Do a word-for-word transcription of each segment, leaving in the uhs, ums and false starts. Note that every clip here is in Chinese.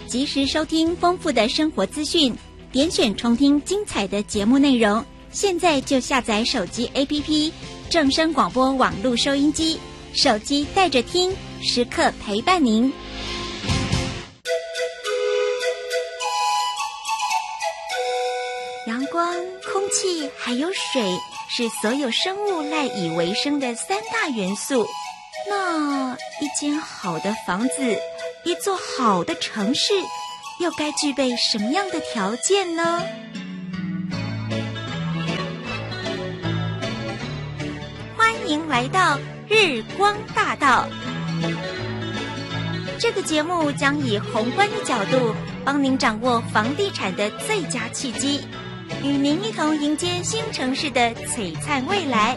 及时收听丰富的生活资讯，点选重听精彩的节目内容。现在就下载手机 A P P 正声广播网络收音机，手机带着听，时刻陪伴您。阳光、空气还有水是所有生物赖以为生的三大元素。那一间好的房子，一座好的城市，又该具备什么样的条件呢？欢迎来到日光大道。这个节目将以宏观的角度，帮您掌握房地产的最佳契机，与您一同迎接新城市的璀璨未来。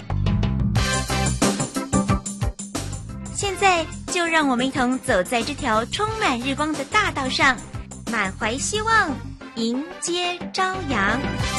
现在就让我们一同走在这条充满日光的大道上，满怀希望，迎接朝阳。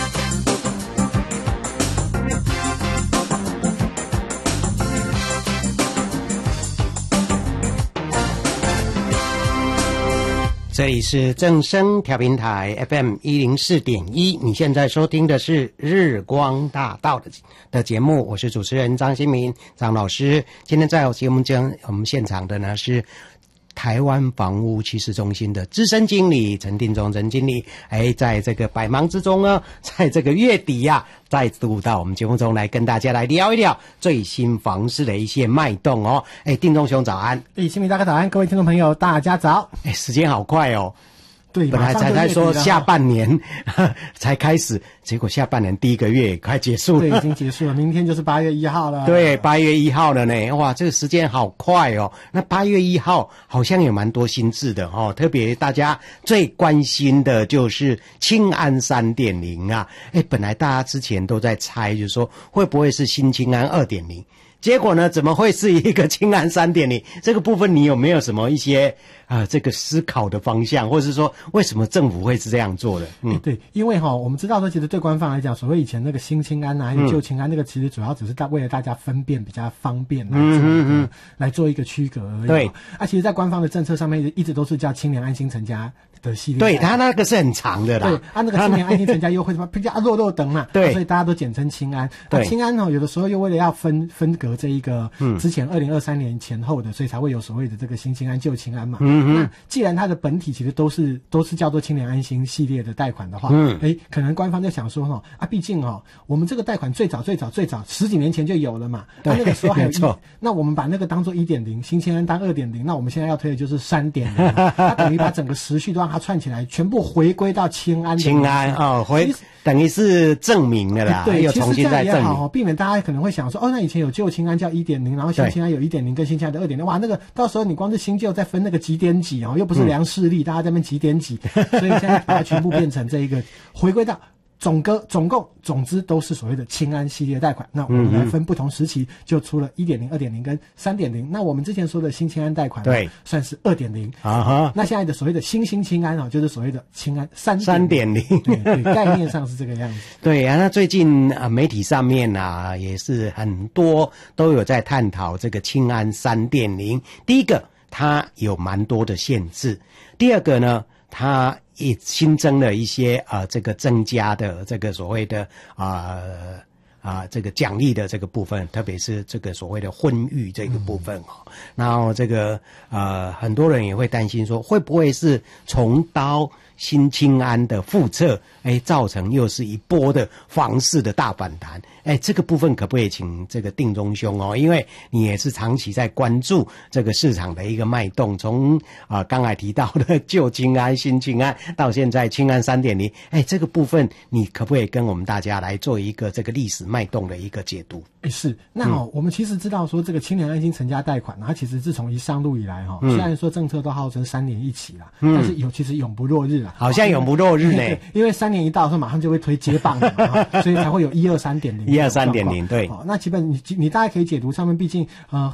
这里是正声调频台 F M 一零四点一，你现在收听的是日光大道的的节目，我是主持人张新民张老师。今天在节目中我们现场的呢是台湾房屋趋势中心的资深经理陈定中陈经理，哎，在这个百忙之中呢，在这个月底呀、啊，再度到我们节目中来跟大家来聊一聊最新房市的一些脉动哦。哎，定中兄早安！ 哎，新民大哥早安！各位听众朋友大家早！ 哎，时间好快哦。 对， 本来才在说下半年才开始，结果下半年第一个月也快结束了。 对，已经结束了，明天就是八月一号了。 对，八月一号了呢，哇，这个时间好快哦。那八月一号好像有蛮多新制的哦，特别大家最关心的就是青安 三点零 啊。哎，本来大家之前都在猜，就是说会不会是新青安 二点零。结果呢，怎么会是一个青安 三点零？ 这个部分你有没有什么一些啊、呃、这个思考的方向，或者是说为什么政府会是这样做的？嗯， 对，因为哈，我们知道说，其实对官方来讲，所谓以前那个新青安啊，还有旧青安，那个其实主要只是大为了大家分辨比较方便来做一个、嗯嗯、来做一个区隔而已。 对， 啊，其实，在官方的政策上面一直都是叫青年安心成家的系列。 对，他那个是很长的啦。 对，啊，那个青年安心成家优惠什么，比较弱弱等嘛。 对、 啊，所以大家都简称青安。对，啊、青安哦，有的时候又为了要分分隔这一个。嗯，之前二零二三年前后的，所以才会有所谓的这个新青安旧青安嘛。嗯嗯。那既然它的本体其实都是都是叫做青年安心系列的贷款的话，嗯，哎，可能官方在想说哈啊，毕竟哈，我们这个贷款最早最早最早十几年前就有了嘛，那、啊、那个时候还有一，那我们把那个当做一点零，新青安当二点零，那我们现在要推的就是三点零，它等于把整个时序都让它串起来，全部回归到青安。 青安哦，回等于是证明了啦， 对， 又重新再证明。 其实这样也好，避免大家可能会想说，哦，那以前有旧青安叫一点零，然后新青安有一点零跟新青安的二点零，哇，那个到时候你光是新旧再分那个几点几哦，又不是量视力，嗯、大家在那边几点几，所以现在把它全部变成这一个回归到。总个总共总之都是所谓的青安系列贷款，那我们来分不同时期，就出了 一点零、二点零 跟 三点零。那我们之前说的新青安贷款，对，算是 二点零 啊哈。那现在的所谓的新兴青安啊，就是所谓的青安 三点零， 对对，概念上是这个样子。 对啊，那最近啊媒体上面啊也是很多都有在探讨这个青安 三点零。第一个，它有蛮多的限制；第二个呢，它也新增了一些啊、呃，这个增加的这个所谓的啊啊、呃、这个奖励的这个部分，特别是这个所谓的婚育这个部分哦。嗯、然后这个呃很多人也会担心说，会不会是重蹈新青安的覆辙，哎，造成又是一波的房市的大反弹。哎，这个部分可不可以请这个定中兄哦？因为你也是长期在关注这个市场的一个脉动，从啊刚才提到的旧青安、新青安到现在青安 三点零， 哎，这个部分你可不可以跟我们大家来做一个这个历史脉动的一个解读？ 哎，是。那哦、嗯，我们其实知道说这个青年安心成家贷款，它其实自从一上路以来哈、哦，嗯、虽然说政策都号称三年一期啦，嗯、但是有其实永不落日啦， 好像永不落日呢。 因为三年一到，说马上就会推接棒的嘛，所以才会有一二三点零。 一二三点零，对。 哦，那基本你你大概可以解读上面，毕竟呃。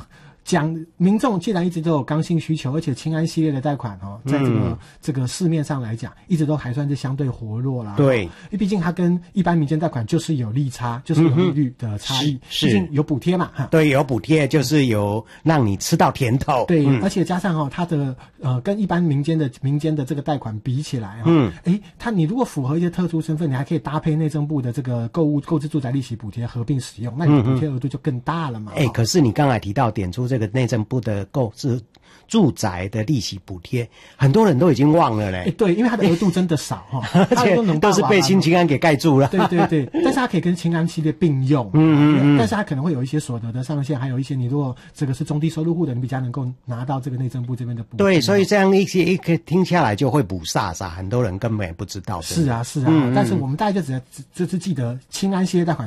讲民众既然一直都有刚性需求，而且青安系列的贷款哦，在这个、嗯、这个市面上来讲，一直都还算是相对活络啦。 对， 因为毕竟它跟一般民间贷款就是有利差，就是有利率的差异， 是毕竟有补贴嘛。哈， 对，有补贴就是有让你吃到甜头。 对， 嗯、 而且加上哦，它的呃跟一般民间的民间的这个贷款比起来，嗯，哎，它你如果符合一些特殊身份，你还可以搭配内政部的这个购物购置住宅利息补贴合并使用，那你补贴额度就更大了嘛。 哎、嗯，可是你刚才提到点出这个内政部的购置住宅的利息补贴，很多人都已经忘了嘞。 哎，对，因为它的额度真的少哈， 而且都是被新青安给盖住了。 对对对，但是它可以跟青安系列并用。嗯嗯嗯。但是它可能会有一些所得的上限，还有一些你如果这个是中低收入户的，你比较能够拿到这个内政部这边的补贴。 对，所以这样一些一个听下来就会补煞煞，很多人根本也不知道。 是啊是啊，嗯嗯，但是我们大家就只只就是记得青安系列贷款